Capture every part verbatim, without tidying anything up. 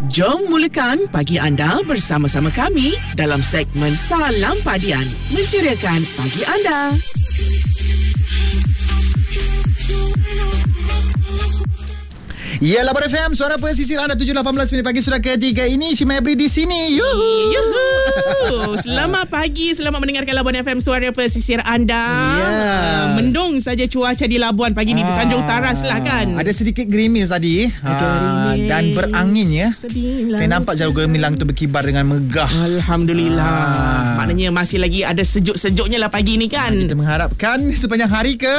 Jom mulakan pagi anda bersama-sama kami dalam segmen Salam Padian, menceriakan pagi anda. Ya, Labar F M, suara pesisir anda tujuh lapan belas minit pagi sudah ketiga ini. Cima Ebri di sini. Yuhu. Yuhu. Selamat pagi, selamat mendengarkan Labuan F M, suara pesisir anda. Ya. Uh, mendung saja cuaca di Labuan pagi ni, di Tanjung Taras lah kan. Ada sedikit gerimis tadi. Ah, dan berangin ya. Saya nampak jauh gemilang tu berkibar dengan megah. Alhamdulillah. Ah. Maknanya masih lagi ada sejuk-sejuknya lah pagi ni kan. Kita mengharapkan sepanjang hari ke?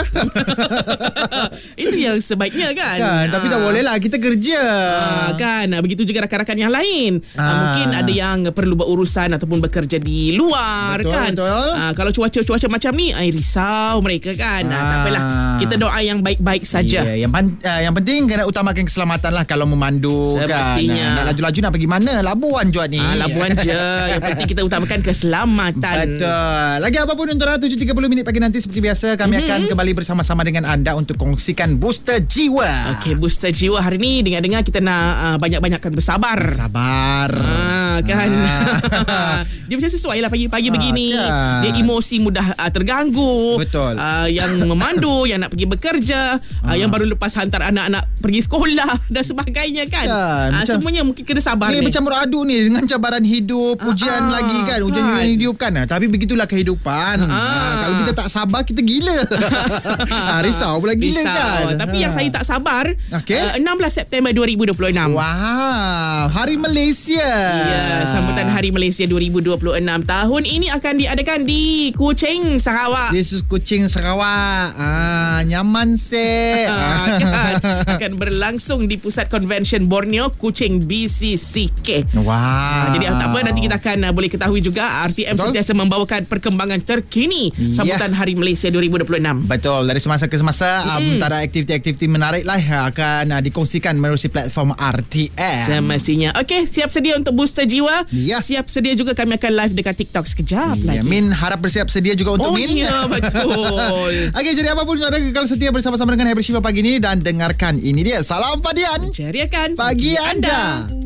Itu yang sebaiknya kan. Kan, tapi tak boleh lah, kita kerja. Ah, kan, begitu juga rakan-rakan yang lain. Ah. Ah, mungkin ada yang perlu berurusan ataupun bekerja di luar. Betul, kan. betul. Ah, kalau cuaca-cuaca macam ni, ay, risau mereka kan. Ah. Ah, tak apalah. Kita doa yang baik-baik saja. Yeah, yang, pan- uh, yang penting kena utamakan keselamatan lah kalau memandu. Semestinya. Kan. Nak laju-laju nak pergi mana? Labuan je ni. Ah, Labuan je. Yang penting kita utamakan keselamatan. Betul. Lagi apa pun untuk tujuh tiga puluh minit pagi nanti seperti biasa kami mm-hmm. akan kembali bersama-sama dengan anda untuk kongsikan booster jiwa. Okey, booster jiwa hari ni dengar-dengar kita nak uh, banyak-banyakkan bersabar. Sabar. Ah, kan. Ah. Dia macam sesuai lah pagi-pagi ah, begini. Kan. Dia emosi mudah uh, terganggu. Betul. Uh, yang memandu, yang nak pergi bekerja, ah. uh, yang baru lepas hantar anak-anak pergi sekolah dan sebagainya kan. kan. Uh, semuanya mungkin kena sabar ni. Ni bercampur aduk ni dengan cabaran hidup, ujian ah, lagi kan. Ujian kan. hidup kan. Tapi begitulah kehidupan. Ah. Ah, kalau kita tak sabar, kita gila. ah, risau pula gila risau. kan. Tapi ah. yang saya tak sabar, okay. uh, enam belas September dua ribu dua puluh enam. Wow, Hari Malaysia. Ya, sambutan Hari Malaysia dua ribu dua puluh enam tahun ini akan diadakan di Kuching, Sarawak. Di Kuching, Sarawak. Ah, nyaman se. Ah, kan. Akan berlangsung di Pusat Convention Borneo, Kuching B C C K. Wow. Ah, jadi tak apa, nanti kita akan uh, boleh ketahui juga R T M Betul. sentiasa membawakan perkembangan terkini sambutan yeah. Hari Malaysia dua ribu dua puluh enam. Betul, dari semasa ke semasa mm. um, antara aktiviti-aktiviti menarik lah akan uh, dikongsikan melalui platform R T M. Semestinya. Okey, siap sedia untuk booster jiwa? Ya. Siap sedia juga kami akan live dekat TikTok sekejap ya, lagi. Min harap bersiap sedia juga untuk oh, Min. Oh ya, betul. Okey, jadi apapun anda kekal setia bersama-sama dengan Hebri Shiva pagi ini dan dengarkan ini dia Salam Padian. Ceriakan pagi anda. anda.